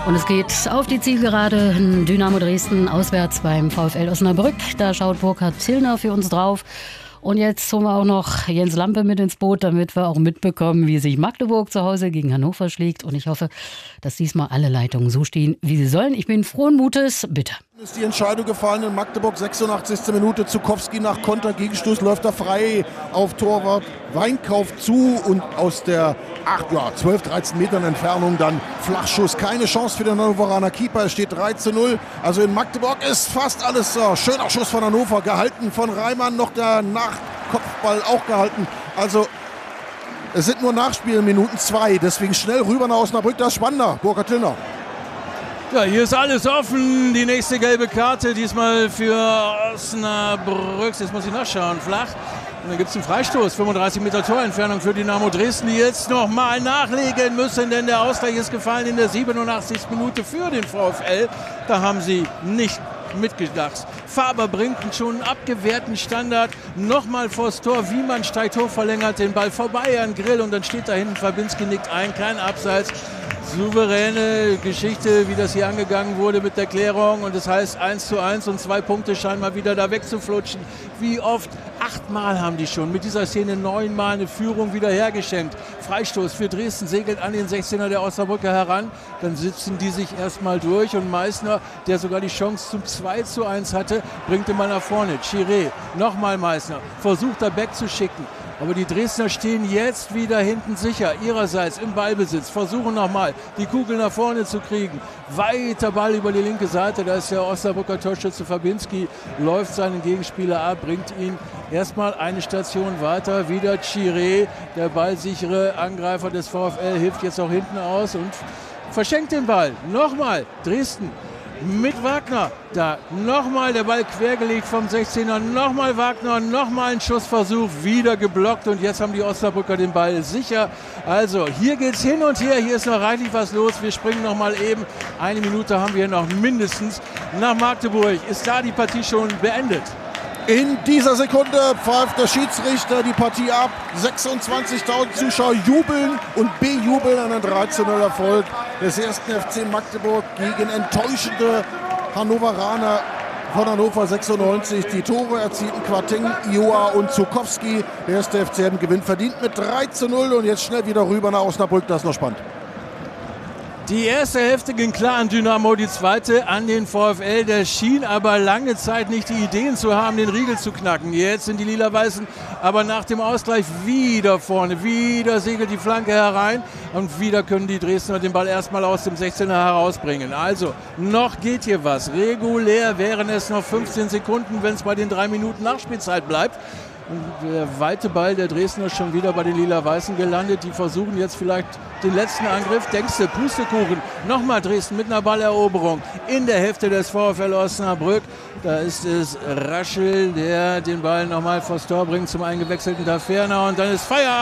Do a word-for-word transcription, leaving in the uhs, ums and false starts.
Und es geht auf die Zielgerade. Dynamo Dresden auswärts beim VfL Osnabrück. Da schaut Burkhard Zillner für uns drauf. Und jetzt holen wir auch noch Jens Lampe mit ins Boot, damit wir auch mitbekommen, wie sich Magdeburg zu Hause gegen Hannover schlägt. Und ich hoffe, dass diesmal alle Leitungen so stehen, wie sie sollen. Ich bin frohen Mutes. Bitte. Ist die Entscheidung gefallen in Magdeburg, sechsundachtzigste Minute. Zukowski nach Konter, Gegenstoß, läuft er frei auf Torwart Weinkauf zu und aus der acht, ja, zwölf, dreizehn Metern Entfernung dann Flachschuss. Keine Chance für den Hannoveraner Keeper, es steht drei zu null. Also in Magdeburg ist fast alles so. Schöner Schuss von Hannover, gehalten von Reimann, noch der Nachkopfball auch gehalten. Also es sind nur Nachspielminuten zwei, deswegen schnell rüber nach Osnabrück, das ist spannender. Burkhard Zillner. Ja, hier ist alles offen. Die nächste gelbe Karte, diesmal für Osnabrück. Jetzt muss ich nachschauen. Flach. Und dann gibt es einen Freistoß. fünfunddreißig Meter Torentfernung für Dynamo Dresden, die jetzt nochmal nachlegen müssen, denn der Ausgleich ist gefallen in der siebenundachtzigsten Minute für den VfL. Da haben sie nicht mitgedacht. Faber bringt schon einen abgewehrten Standard nochmal vors Tor. Wiemann steigt hoch, verlängert den Ball vorbei an Grill und dann steht da hinten Fabinski, nickt ein, kein Abseits. Souveräne Geschichte, wie das hier angegangen wurde mit der Klärung. Und das heißt eins zu eins und zwei Punkte scheinen mal wieder da wegzuflutschen. Wie oft? Achtmal haben die schon mit dieser Szene neunmal eine Führung wieder hergeschenkt. Freistoß für Dresden, segelt an den sechzehner der Osnabrücker heran. Dann sitzen die sich erstmal durch und Meissner, der sogar die Chance zum zwei zu eins hatte, bringt ihn mal nach vorne. Chiré, nochmal Meissner, versucht da wegzuschicken. Aber die Dresdner stehen jetzt wieder hinten sicher, ihrerseits im Ballbesitz, versuchen nochmal die Kugel nach vorne zu kriegen. Weiter Ball über die linke Seite, da ist der Osnabrücker Torschütze Fabinski, läuft seinen Gegenspieler ab, bringt ihn erstmal eine Station weiter. Wieder Chiré, der ballsichere Angreifer des VfL, hilft jetzt auch hinten aus und verschenkt den Ball. Nochmal Dresden. Mit Wagner, da nochmal der Ball quergelegt vom sechzehner, nochmal Wagner, nochmal ein Schussversuch, wieder geblockt und jetzt haben die Osnabrücker den Ball sicher. Also hier geht's hin und her, hier ist noch reichlich was los, wir springen nochmal eben, eine Minute haben wir noch mindestens nach Magdeburg. Ist da die Partie schon beendet? In dieser Sekunde pfeift der Schiedsrichter die Partie ab. sechsundzwanzigtausend Zuschauer jubeln und bejubeln einen drei zu null Erfolg des ersten F C Magdeburg gegen enttäuschende Hannoveraner von Hannover sechsundneunzig. Die Tore erzielten Quateng, Ioa und Zukowski. Der erste F C gewinnt verdient mit drei zu null und jetzt schnell wieder rüber nach Osnabrück. Das ist noch spannend. Die erste Hälfte ging klar an Dynamo, die zweite an den VfL. Der schien aber lange Zeit nicht die Ideen zu haben, den Riegel zu knacken. Jetzt sind die Lila-Weißen aber nach dem Ausgleich wieder vorne. Wieder segelt die Flanke herein und wieder können die Dresdner den Ball erstmal aus dem sechzehner herausbringen. Also noch geht hier was. Regulär wären es noch fünfzehn Sekunden, wenn es bei den drei Minuten Nachspielzeit bleibt. Und der weite Ball der Dresdner schon wieder bei den Lila-Weißen gelandet. Die versuchen jetzt vielleicht den letzten Angriff. Denkst du, Pustekuchen. Nochmal Dresden mit einer Balleroberung in der Hälfte des VfL Osnabrück. Da ist es Raschel, der den Ball nochmal vors Tor bringt zum eingewechselten Taferner. Und dann ist Feierabend.